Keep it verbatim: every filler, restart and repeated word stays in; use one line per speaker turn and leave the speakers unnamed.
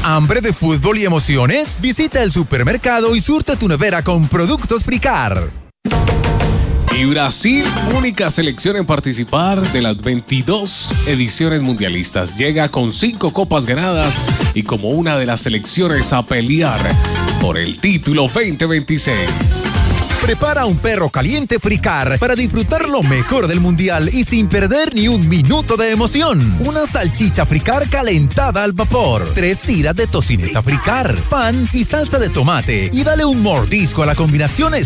¿Hambre de fútbol y emociones? Visita el supermercado y surte tu nevera con productos Fricar.
Y Brasil, única selección en participar de las veintidós ediciones mundialistas, llega con cinco copas ganadas y como una de las selecciones a pelear por el título veinte veintiséis.
Prepara un perro caliente Fricar para disfrutar lo mejor del mundial y sin perder ni un minuto de emoción. Una salchicha Fricar calentada al vapor, tres tiras de tocineta Fricar, pan y salsa de tomate y dale un mordisco a la combinación